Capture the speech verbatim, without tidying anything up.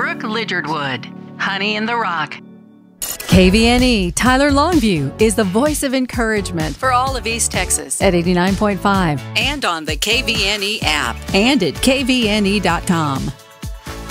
Brooke Lidgardwood, Honey in the Rock. K V N E Tyler Longview is the voice of encouragement For all of East Texas. at eighty-nine point five And on the K V N E app. and at K V N E dot com.